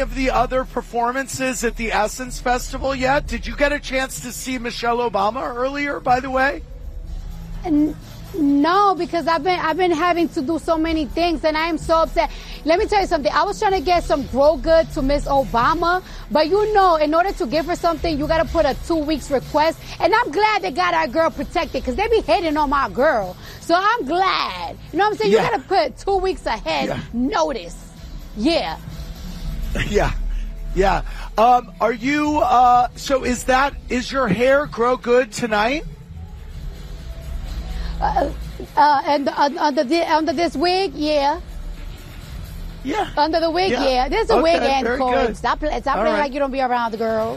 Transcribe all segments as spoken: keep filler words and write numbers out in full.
of the other performances at the Essence Festival yet? Did you get a chance to see Michelle Obama earlier, by the way? And no, because I've been I've been having to do so many things, and I am so upset. Let me tell you something. I was trying to get some grow good to Miss Obama, but you know, in order to give her something, you got to put a two weeks request. And I'm glad they got our girl protected, because they be hating on my girl. So I'm glad. You know what I'm saying? Yeah. You got to put two weeks ahead yeah. notice. Yeah. Yeah. Yeah. Um, are you? Uh, so is that is your hair grow good tonight? Uh, uh, and uh, under the, under this wig, yeah. Yeah. Under the wig, yeah. yeah. There's a okay, wig and cord. Stop, stop playing right. like you don't be around the girls.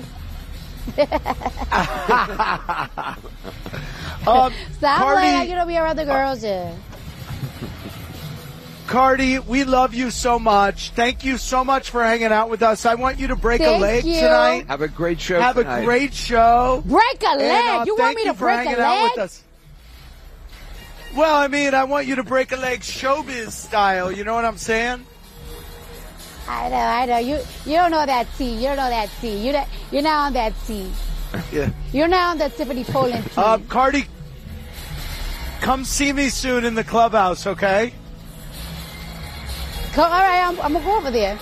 um, Stop Cardi, playing like you don't be around the girls, yeah. Cardi, we love you so much. Thank you so much for hanging out with us. I want you to break thank a leg you. tonight. Have a great show Have tonight. a great show. Break a leg? And, uh, you want me to you for break hanging a leg? Out with us. Well, I mean, I want you to break a leg showbiz style. You know what I'm saying? I know, I know. You you don't know that T. You don't know that T. You don't, you're not on that T. Yeah. You're not on that Tiffany Poland T. Um, Cardi, come see me soon in the clubhouse, okay? Come, all right, I'm, I'm going to go over there.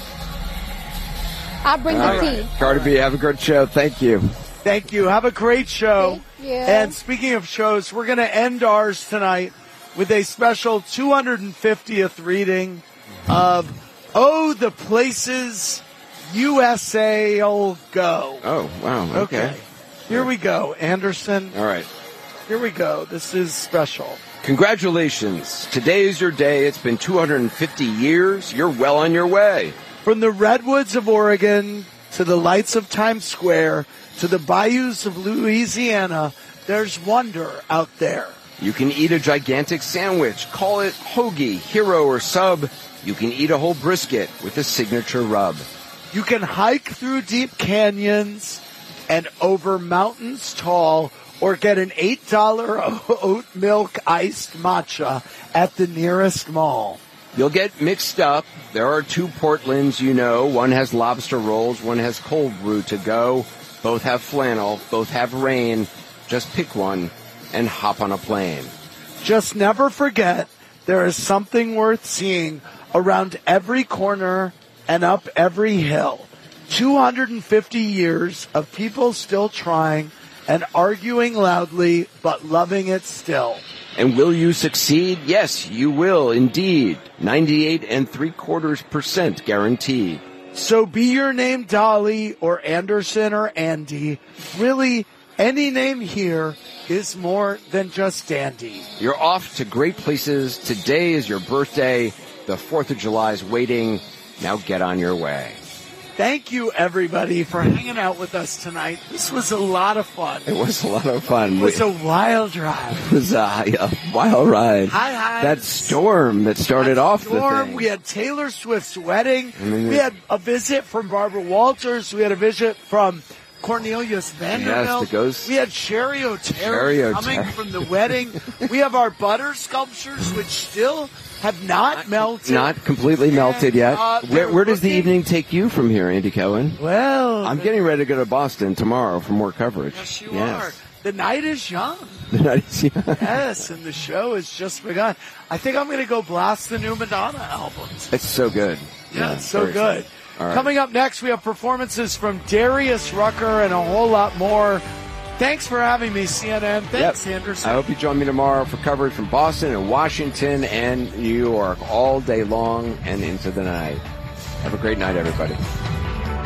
I'll bring all the right. tea. Cardi B, have a good show. Thank you. Thank you. Have a great show. Thank you. And speaking of shows, we're going to end ours tonight with a special two hundred fiftieth reading of Oh, the Places U S A'll Go. Oh, wow. Okay. Okay. Here we go, Anderson. All right. Here we go. This is special. Congratulations. Today is your day. It's been two hundred fifty years. You're well on your way. From the redwoods of Oregon to the lights of Times Square to the bayous of Louisiana, there's wonder out there. You can eat a gigantic sandwich. Call it hoagie, hero, or sub. You can eat a whole brisket with a signature rub. You can hike through deep canyons and over mountains tall, or get an eight dollar oat milk iced matcha at the nearest mall. You'll get mixed up. There are two Portlands, you know. One has lobster rolls, one has cold brew to go. Both have flannel, both have rain. Just pick one and hop on a plane. Just never forget, there is something worth seeing around every corner and up every hill. two hundred fifty years of people still trying and arguing loudly, but loving it still. And will you succeed? Yes, you will indeed. ninety-eight and three quarters percent guaranteed. So be your name Dolly or Anderson or Andy. Really, any name here is more than just dandy. You're off to great places. Today is your birthday. The fourth of July is waiting. Now get on your way. Thank you, everybody, for hanging out with us tonight. This was a lot of fun. It was a lot of fun. It was a wild ride. It was a, a wild ride. Hi, hi. That storm that started that off storm, the thing. We had Taylor Swift's wedding. I mean, we had a visit from Barbara Walters. We had a visit from Cornelius Vanderbilt. Yes, the ghost. We had Sherry O'Terry Sherry coming O'Terry. from the wedding. We have our butter sculptures, which still have not, not melted. Not completely and, melted yet. Uh, where where does looking, the evening take you from here, Andy Cohen? Well, I'm getting ready to go to Boston tomorrow for more coverage. Yes, you yes. are. The night is young. The night is young. Yes, and the show has just begun. I think I'm going to go blast the new Madonna albums. It's so good. Yeah, yeah it's so good. Right. Coming up next, we have performances from Darius Rucker and a whole lot more. Thanks for having me, C N N. Thanks, yep. Anderson. I hope you join me tomorrow for coverage from Boston and Washington and New York all day long and into the night. Have a great night, everybody.